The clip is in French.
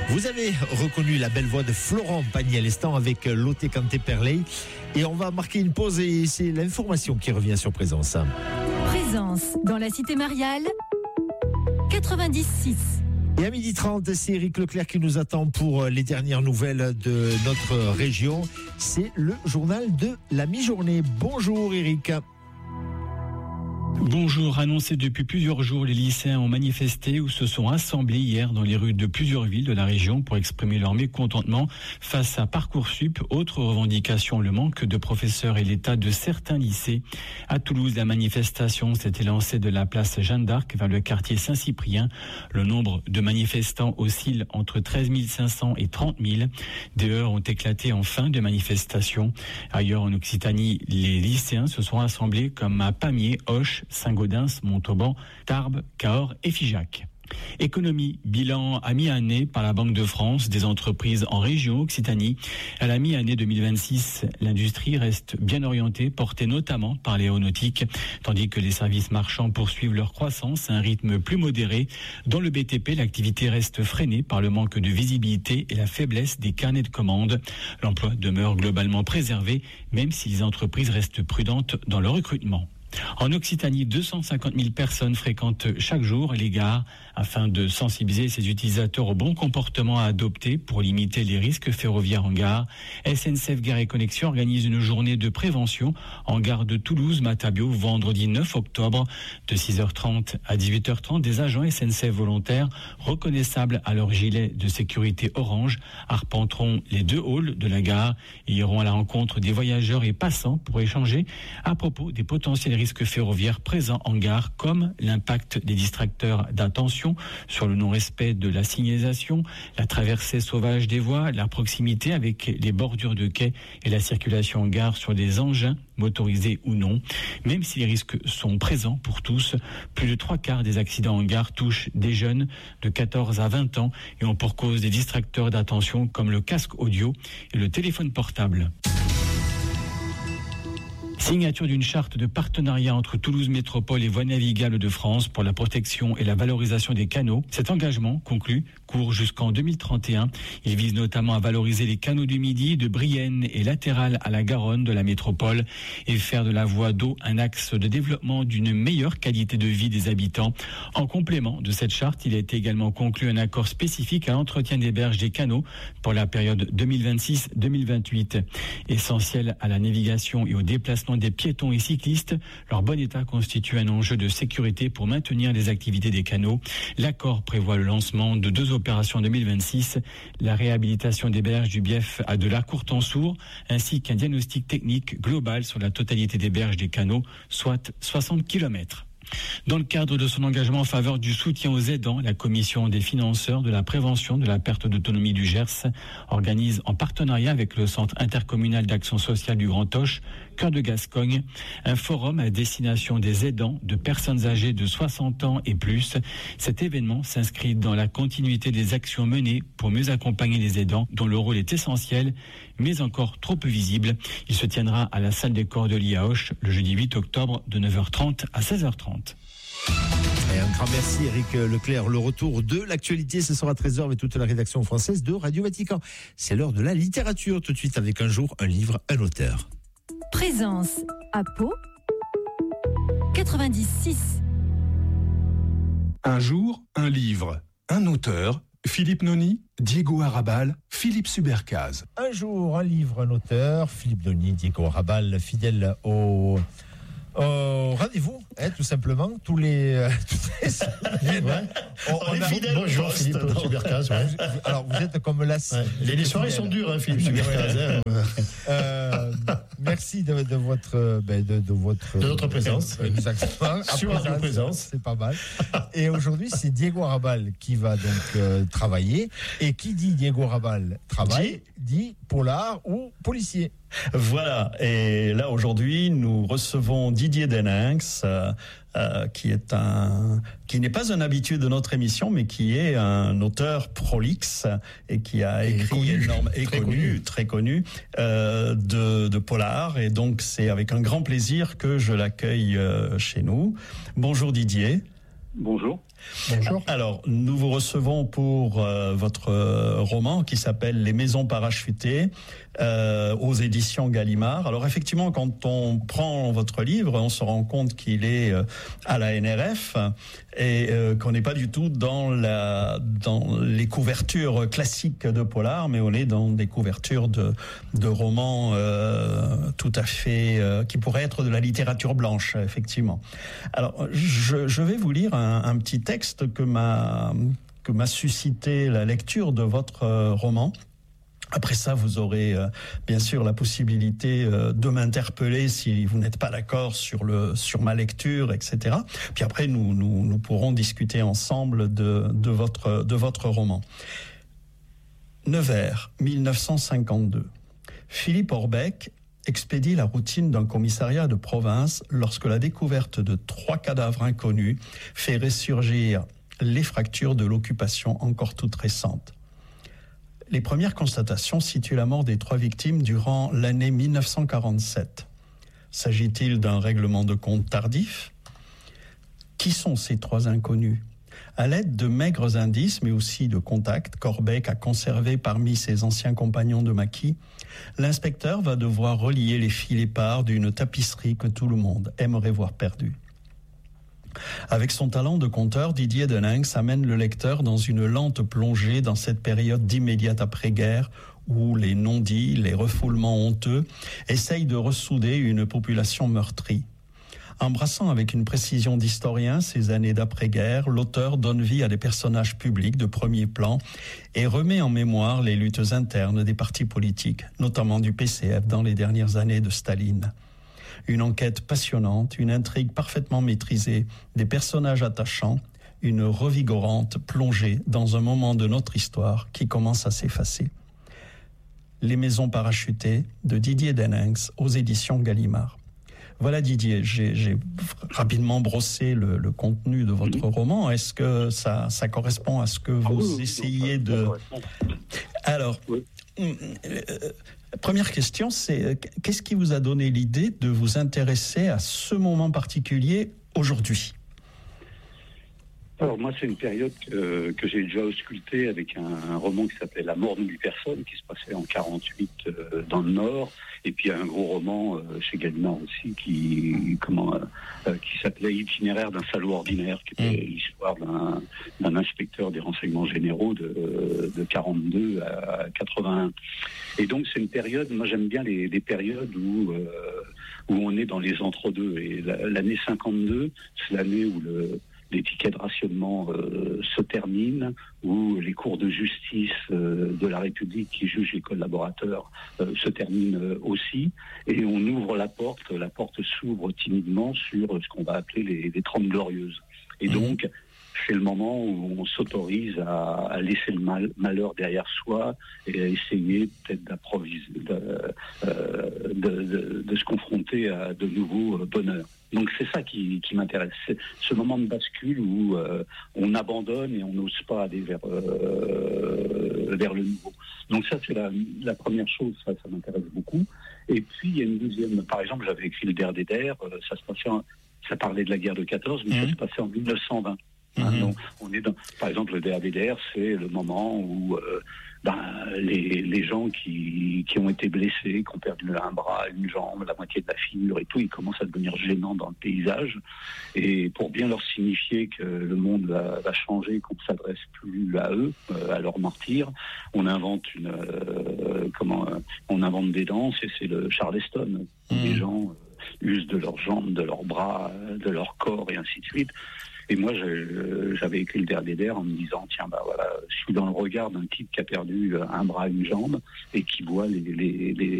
Vous avez reconnu la belle voix de Florent Pagny à l'instant avec Lotte Canté Perley. Et on va marquer une pause et c'est l'information qui revient sur Présence. Présence dans la cité mariale 96. Et à 12h30, c'est Eric Leclerc qui nous attend pour les dernières nouvelles de notre région. C'est le journal de la mi-journée. Bonjour Eric. Bonjour, annoncé depuis plusieurs jours, les lycéens ont manifesté ou se sont rassemblés hier dans les rues de plusieurs villes de la région pour exprimer leur mécontentement face à Parcoursup. Autre revendication, le manque de professeurs et l'état de certains lycées. À Toulouse, la manifestation s'était lancée de la place Jeanne d'Arc vers le quartier Saint-Cyprien. Le nombre de manifestants oscille entre 13 500 et 30 000. Des heurts ont éclaté en fin de manifestation. Ailleurs en Occitanie, les lycéens se sont rassemblés comme à Pamiers, Auch, Saint-Gaudens, Montauban, Tarbes, Cahors et Figeac. Économie, bilan à mi-année par la Banque de France des entreprises en région Occitanie. À la mi-année 2026, l'industrie reste bien orientée, portée notamment par l'aéronautique, tandis que les services marchands poursuivent leur croissance à un rythme plus modéré. Dans le BTP, l'activité reste freinée par le manque de visibilité et la faiblesse des carnets de commandes. L'emploi demeure globalement préservé, même si les entreprises restent prudentes dans le recrutement. En Occitanie, 250 000 personnes fréquentent chaque jour les gares afin de sensibiliser ses utilisateurs au bon comportement à adopter pour limiter les risques ferroviaires en gare. SNCF Gare et Connexion organise une journée de prévention en gare de Toulouse-Matabio vendredi 9 octobre de 6h30 à 18h30. Des agents SNCF volontaires reconnaissables à leur gilet de sécurité orange arpenteront les deux halls de la gare et iront à la rencontre des voyageurs et passants pour échanger à propos des potentiels risques ferroviaires présents en gare, comme l'impact des distracteurs d'attention sur le non-respect de la signalisation, la traversée sauvage des voies, la proximité avec les bordures de quais et la circulation en gare sur des engins motorisés ou non. Même si les risques sont présents pour tous, plus de 3/4 des accidents en gare touchent des jeunes de 14 à 20 ans et ont pour cause des distracteurs d'attention comme le casque audio et le téléphone portable. Signature d'une charte de partenariat entre Toulouse Métropole et Voies navigables de France pour la protection et la valorisation des canaux. Cet engagement, conclu, court jusqu'en 2031. Il vise notamment à valoriser les canaux du Midi, de Brienne et latérales à la Garonne de la métropole et faire de la voie d'eau un axe de développement d'une meilleure qualité de vie des habitants. En complément de cette charte, il a été également conclu un accord spécifique à l'entretien des berges des canaux pour la période 2026-2028. Essentiel à la navigation et au déplacement des piétons et cyclistes, leur bon état constitue un enjeu de sécurité pour maintenir les activités des canaux. L'accord prévoit le lancement de 2 opérations en 2026, la réhabilitation des berges du Bief à de la Courtansour, ainsi qu'un diagnostic technique global sur la totalité des berges des canaux, soit 60 km. Dans le cadre de son engagement en faveur du soutien aux aidants, la commission des financeurs de la prévention de la perte d'autonomie du Gers organise en partenariat avec le Centre intercommunal d'action sociale du Grand Auch, Cœur de Gascogne, un forum à destination des aidants de personnes âgées de 60 ans et plus. Cet événement s'inscrit dans la continuité des actions menées pour mieux accompagner les aidants dont le rôle est essentiel, mais encore trop peu visible. Il se tiendra à la salle des Cordeliers à Auch le jeudi 8 octobre de 9h30 à 16h30. Et un grand merci Eric Leclerc. Le retour de l'actualité, ce sera à 13h avec toute la rédaction française de Radio Vatican. C'est l'heure de la littérature, tout de suite avec un jour, un livre, un auteur. Présence à Pau 96. Un jour, un livre, un auteur, Philippe Noni, Diego Arrabal, Philippe Subercaz. Un jour, un livre, un auteur, Philippe Noni, Diego Arrabal, fidèle au rendez-vous, tout simplement, tous les semaines. Ouais. On est fidèles. Bonjour Philippe Subercaz. Ouais. Alors vous êtes comme la. Ouais. Les soirées sont dures, Philippe Subercaz. Merci de votre de notre présence. Exactement. Sur notre présence. C'est pas mal. Et aujourd'hui, c'est Diego Arrabal qui va donc travailler. Et qui dit Diego Arrabal travaille, dit polar ou policier. Voilà, et là aujourd'hui nous recevons Didier Deninx, qui n'est pas un habitué de notre émission, mais qui est un auteur prolixe et qui a écrit très connu de polar, et donc c'est avec un grand plaisir que je l'accueille chez nous. Bonjour Didier. Bonjour. Bonjour. Alors, nous vous recevons pour votre roman qui s'appelle Les Maisons parachutées aux éditions Gallimard. Alors, effectivement, quand on prend votre livre, on se rend compte qu'il est à la NRF et qu'on n'est pas du tout dans les couvertures classiques de polar, mais on est dans des couvertures de romans tout à fait qui pourraient être de la littérature blanche, effectivement. Alors, je vais vous lire un petit texte que m'a suscité la lecture de votre roman. Après ça, vous aurez bien sûr la possibilité de m'interpeller si vous n'êtes pas d'accord sur ma lecture, etc. Puis après, nous pourrons discuter ensemble de votre roman. Nevers, 1952. Philippe Orbeck expédie la routine d'un commissariat de province lorsque la découverte de 3 cadavres inconnus fait ressurgir les fractures de l'occupation encore toute récente. Les premières constatations situent la mort des 3 victimes durant l'année 1947. S'agit-il d'un règlement de compte tardif ? Qui sont ces 3 inconnus ? À l'aide de maigres indices, mais aussi de contacts qu'Orbeck a conservés parmi ses anciens compagnons de maquis, l'inspecteur va devoir relier les fils épars d'une tapisserie que tout le monde aimerait voir perdue. Avec son talent de conteur, Didier Deninx amène le lecteur dans une lente plongée dans cette période d'immédiate après-guerre où les non-dits, les refoulements honteux essayent de ressouder une population meurtrie. Embrassant avec une précision d'historien ces années d'après-guerre, l'auteur donne vie à des personnages publics de premier plan et remet en mémoire les luttes internes des partis politiques, notamment du PCF dans les dernières années de Staline. Une enquête passionnante, une intrigue parfaitement maîtrisée, des personnages attachants, une revigorante plongée dans un moment de notre histoire qui commence à s'effacer. Les Maisons parachutées de Didier Deninx aux éditions Gallimard. Voilà Didier, j'ai rapidement brossé le contenu de votre roman. Est-ce que ça correspond à ce que vous essayez de... Alors, première question, c'est qu'est-ce qui vous a donné l'idée de vous intéresser à ce moment particulier aujourd'hui ? Alors moi, c'est une période que j'ai déjà auscultée avec un roman qui s'appelait La mort n'oublie personne, qui se passait en 48 dans le Nord, et puis un gros roman chez Gallimard aussi qui s'appelait Itinéraire d'un salaud ordinaire, qui était l'histoire d'un inspecteur des renseignements généraux de 42 à 81. Et donc c'est une période, moi j'aime bien les périodes où on est dans les entre-deux. Et l'année 52, c'est l'année où les tickets de rationnement se terminent, où les cours de justice de la République qui jugent les collaborateurs se terminent aussi, et on ouvre la porte s'ouvre timidement sur ce qu'on va appeler les 30 glorieuses. Et donc, c'est le moment où on s'autorise à laisser le malheur derrière soi et à essayer peut-être de se confronter à de nouveaux bonheurs. Donc c'est ça qui m'intéresse, c'est ce moment de bascule où on abandonne et on n'ose pas aller vers le nouveau. Donc ça c'est la première chose, ça m'intéresse beaucoup. Et puis il y a une deuxième, par exemple j'avais écrit le Der des Der, ça parlait de la guerre de 14, mais ça se passait en 1920. Donc, on est par exemple, le Der des Der, c'est le moment où les gens qui ont été blessés, qui ont perdu un bras, une jambe, la moitié de la figure et tout, ils commencent à devenir gênants dans le paysage. Et pour bien leur signifier que le monde va changer, qu'on ne s'adresse plus à eux, à leurs martyrs, on invente des danses, et c'est le Charleston. Les gens usent de leurs jambes, de leurs bras, de leur corps et ainsi de suite. Et moi, j'avais écrit le Der des Der en me disant, tiens, je suis dans le regard d'un type qui a perdu un bras, une jambe, et qui voit les